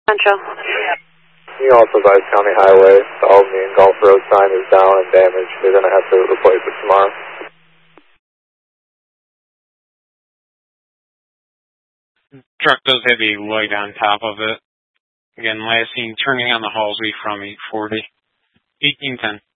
Central. You also advise County Highway, the Albany and Gulf Road sign is down and damaged. They're going to have to replace it tomorrow. Truck does have a light on top of it. Again, last seen turning on the Halsey from 840. 1810.